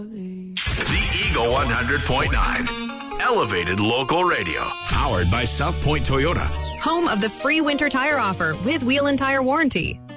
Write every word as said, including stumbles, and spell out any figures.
The Eagle one hundred point nine. Elevated local radio. Powered by South Point Toyota. Home of the free winter tire offer with wheel and tire warranty.